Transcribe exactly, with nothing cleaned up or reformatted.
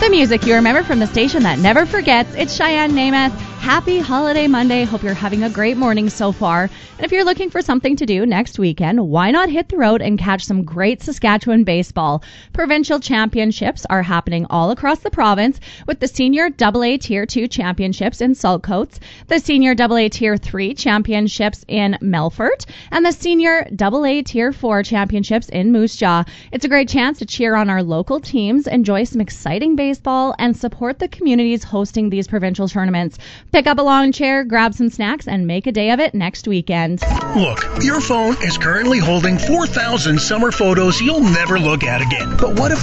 The music you remember from the station that never forgets. It's Cheyenne Namath. Happy Holiday Monday. Hope you're having a great morning so far. And if you're looking for something to do next weekend, why not hit the road and catch some great Saskatchewan baseball? Provincial championships are happening all across the province with the Senior double A Tier two championships in Saltcoats, the Senior double A Tier three championships in Melfort, and the Senior double A Tier four championships in Moose Jaw. It's a great chance to cheer on our local teams, enjoy some exciting baseball, and support the communities hosting these provincial tournaments. Pick up a lawn chair, grab some snacks, and make a day of it next weekend. Look, your phone is currently holding four thousand summer photos you'll never look at again. But what if